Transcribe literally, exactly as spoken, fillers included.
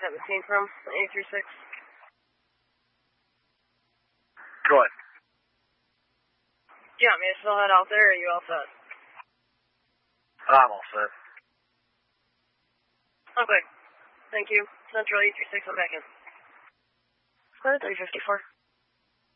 seventeen from eight three six. Go ahead. Do you want me to still head out there, or are you all set? I'm all set. Okay. Thank you. Central eight three six, I'm back in. three fifty-four.